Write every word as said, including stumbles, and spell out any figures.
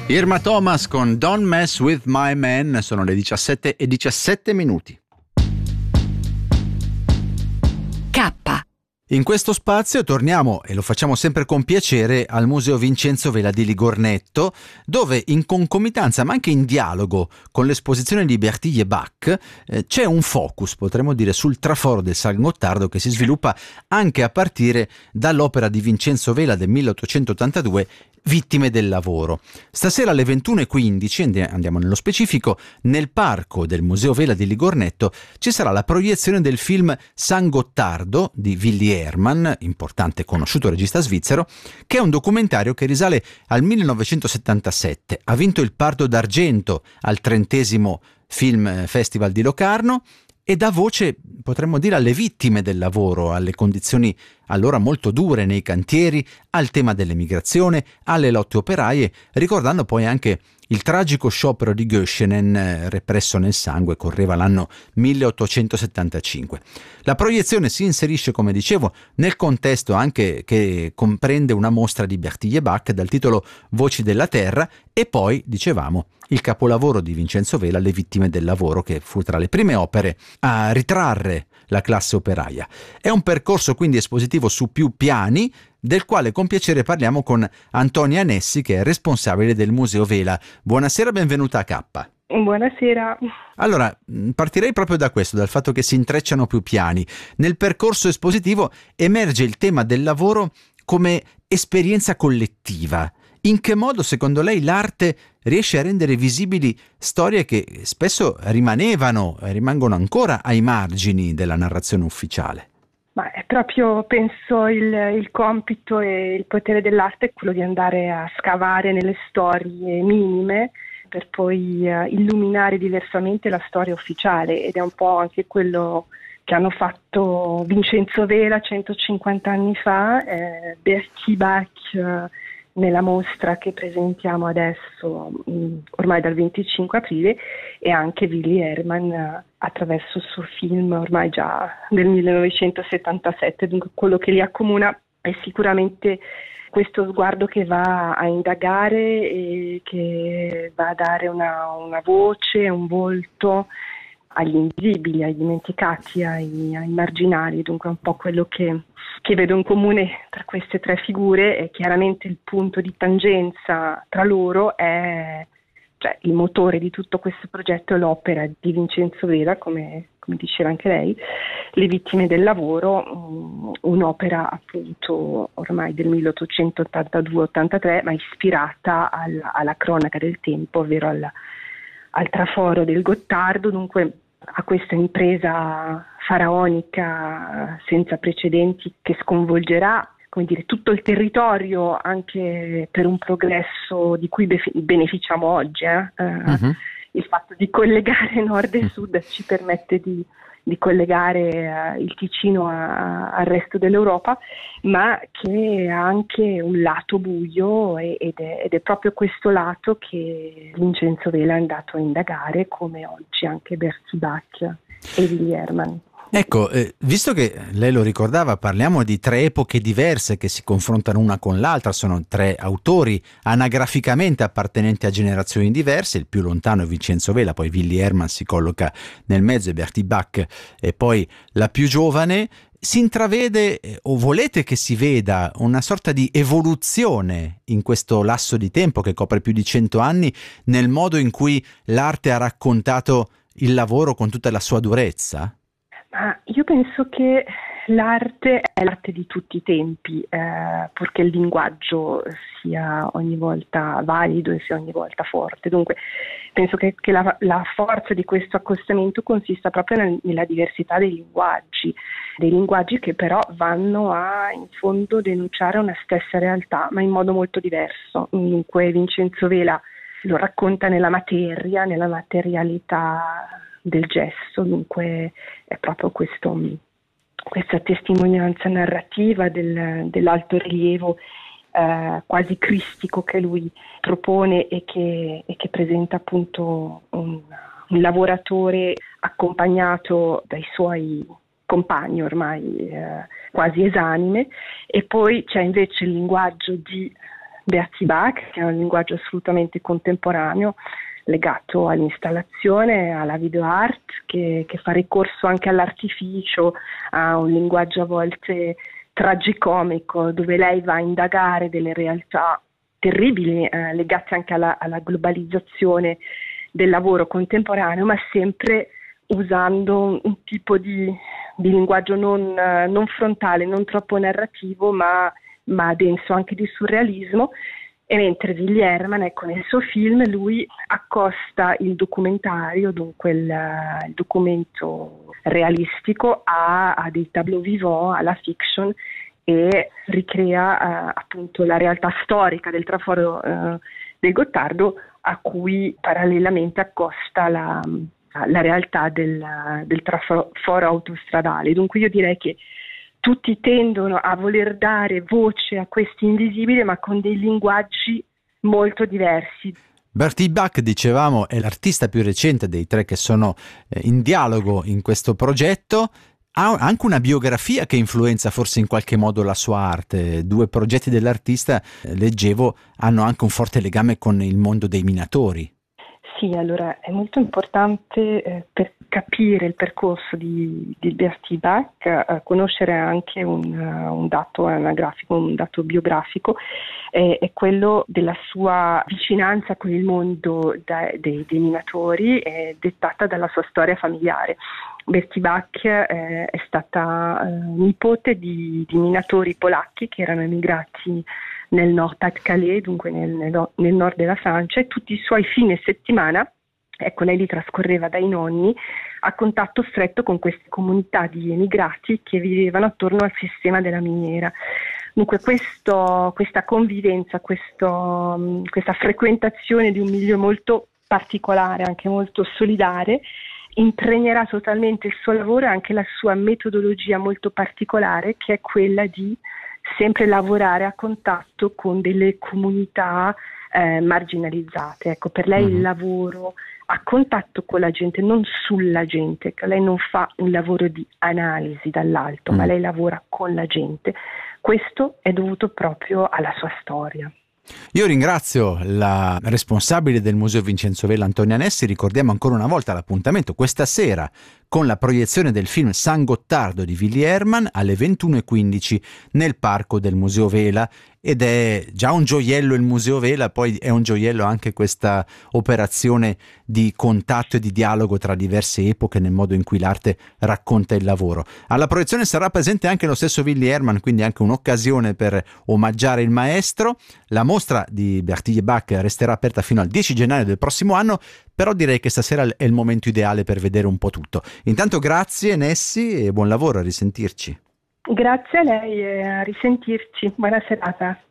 Irma Thomas con Don't Mess With My Man, sono le diciassette e diciassette minuti. K. In questo spazio torniamo, e lo facciamo sempre con piacere, al Museo Vincenzo Vela di Ligornetto, dove in concomitanza ma anche in dialogo con l'esposizione di Bertille e Bach eh, c'è un focus, potremmo dire, sul traforo del San Gottardo che si sviluppa anche a partire dall'opera di Vincenzo Vela del milleottocentottantadue, Vittime del lavoro. Stasera alle ventuno e quindici, andiamo nello specifico, nel parco del Museo Vela di Ligornetto ci sarà la proiezione del film San Gottardo di Willy Hermann, importante e conosciuto regista svizzero, che è un documentario che risale al millenovecentosettantasette. Ha vinto il Pardo d'Argento al trentesimo Film Festival di Locarno e dà voce, potremmo dire, alle vittime del lavoro, alle condizioni allora molto dure nei cantieri, al tema dell'emigrazione, alle lotte operaie, ricordando poi anche il tragico sciopero di Göschenen, represso nel sangue, correva l'anno milleottocentosettantacinque. La proiezione si inserisce, come dicevo, nel contesto anche che comprende una mostra di Bertille e Bach dal titolo Voci della Terra e poi, dicevamo, il capolavoro di Vincenzo Vela, Le vittime del lavoro, che fu tra le prime opere a ritrarre la classe operaia. È un percorso quindi espositivo su più piani, del quale con piacere parliamo con Antonia Nessi, che è responsabile del Museo Vela. Buonasera, benvenuta a K. Buonasera. Allora, partirei proprio da questo, dal fatto che si intrecciano più piani. Nel percorso espositivo emerge il tema del lavoro come esperienza collettiva. In che modo, secondo lei, l'arte riesce a rendere visibili storie che spesso rimanevano e rimangono ancora ai margini della narrazione ufficiale? Ma è proprio, penso, il, il compito e il potere dell'arte è quello di andare a scavare nelle storie minime per poi uh, illuminare diversamente la storia ufficiale, ed è un po' anche quello che hanno fatto Vincenzo Vela centocinquanta anni fa, eh, Bertille Bach eh, nella mostra che presentiamo adesso mh, ormai dal venticinque aprile, e anche Willy Hermann uh, attraverso il suo film ormai già del millenovecentosettantasette. Dunque quello che li accomuna è sicuramente questo sguardo che va a indagare e che va a dare una, una voce, un volto agli invisibili, ai dimenticati, ai, ai marginali. Dunque è un po' quello che, che vedo in comune tra queste tre figure, e chiaramente il punto di tangenza tra loro è, cioè, il motore di tutto questo progetto è l'opera di Vincenzo Vela, come, come diceva anche lei, Le vittime del lavoro, um, un'opera appunto ormai del milleottocentottantadue ottantatré, ma ispirata al, alla cronaca del tempo, ovvero al, al traforo del Gottardo, dunque a questa impresa faraonica senza precedenti che sconvolgerà, come dire, tutto il territorio, anche per un progresso di cui bef- beneficiamo oggi. Eh? Uh, uh-huh. Il fatto di collegare nord e sud ci permette di, di collegare uh, il Ticino a, al resto dell'Europa, ma che ha anche un lato buio, e, ed, è, ed è proprio questo lato che Vincenzo Vela è andato a indagare, come oggi anche Bertille Bach e Willy Hermann. Ecco, eh, visto che lei lo ricordava, parliamo di tre epoche diverse che si confrontano una con l'altra, sono tre autori anagraficamente appartenenti a generazioni diverse, il più lontano è Vincenzo Vela, poi Willy Hermann si colloca nel mezzo, e Bertille Bach e poi la più giovane. Si intravede, eh, o volete che si veda, una sorta di evoluzione in questo lasso di tempo che copre più di cento anni, nel modo in cui l'arte ha raccontato il lavoro con tutta la sua durezza? Ma io penso che l'arte è l'arte di tutti i tempi, eh, purché il linguaggio sia ogni volta valido e sia ogni volta forte. Dunque penso che, che la, la forza di questo accostamento consista proprio nel, nella diversità dei linguaggi, dei linguaggi che però vanno a, in fondo, denunciare una stessa realtà, ma in modo molto diverso. Dunque Vincenzo Vela lo racconta nella materia, nella materialità del gesto, dunque è proprio questo, questa testimonianza narrativa del, dell'alto rilievo eh, quasi cristico che lui propone, e che, e che presenta appunto un, un lavoratore accompagnato dai suoi compagni ormai eh, quasi esanime, e poi c'è invece il linguaggio di Bertie Bach, che è un linguaggio assolutamente contemporaneo, legato all'installazione, alla video art, che, che fa ricorso anche all'artificio, a un linguaggio a volte tragicomico, dove lei va a indagare delle realtà terribili eh, legate anche alla, alla globalizzazione del lavoro contemporaneo, ma sempre usando un tipo di, di linguaggio non, eh, non frontale, non troppo narrativo, ma, ma denso anche di surrealismo. E mentre Willy Herman, ecco, nel suo film, lui accosta il documentario, dunque il, il documento realistico, a, a dei tableau vivant, alla fiction, e ricrea eh, appunto la realtà storica del traforo eh, del Gottardo, a cui parallelamente accosta la, la realtà del, del traforo autostradale. Dunque io direi che tutti tendono a voler dare voce a questi invisibili, ma con dei linguaggi molto diversi. Bertie Bach, dicevamo, è l'artista più recente dei tre che sono in dialogo in questo progetto. Ha anche una biografia che influenza forse in qualche modo la sua arte. Due progetti dell'artista, leggevo, hanno anche un forte legame con il mondo dei minatori. Sì, allora è molto importante eh, per capire il percorso di, di Bertie Bach eh, conoscere anche un, uh, un dato anagrafico, un dato biografico, eh, è quello della sua vicinanza con il mondo da, dei, dei minatori, eh, dettata dalla sua storia familiare. Bertie Bach eh, è stata eh, nipote di, di minatori polacchi che erano emigrati nel Nord-Pas-de-Calais, dunque nel, nel, nel nord della Francia, e tutti i suoi fine settimana, ecco, lei li trascorreva dai nonni a contatto stretto con queste comunità di emigrati che vivevano attorno al sistema della miniera. Dunque questo, questa convivenza, questo, questa frequentazione di un milieu molto particolare, anche molto solidale, impregnerà totalmente il suo lavoro e anche la sua metodologia molto particolare, che è quella di sempre lavorare a contatto con delle comunità eh, marginalizzate. Ecco, per lei mm-hmm. il lavoro a contatto con la gente, non sulla gente, che lei non fa un lavoro di analisi dall'alto, mm. ma lei lavora con la gente. Questo è dovuto proprio alla sua storia. Io ringrazio la responsabile del Museo Vincenzo Vela, Antonia Nessi. Ricordiamo ancora una volta l'appuntamento questa sera con la proiezione del film San Gottardo di Willy Herman alle ventuno e quindici nel parco del Museo Vela, ed è già un gioiello il Museo Vela, poi è un gioiello anche questa operazione di contatto e di dialogo tra diverse epoche nel modo in cui l'arte racconta il lavoro. Alla proiezione sarà presente anche lo stesso Willy Herman, quindi anche un'occasione per omaggiare il maestro. La mostra di Bertie Bach resterà aperta fino al dieci gennaio del prossimo anno, però direi che stasera è il momento ideale per vedere un po' tutto. Intanto grazie Nessi e buon lavoro, a risentirci. Grazie a lei e a risentirci. Buona serata.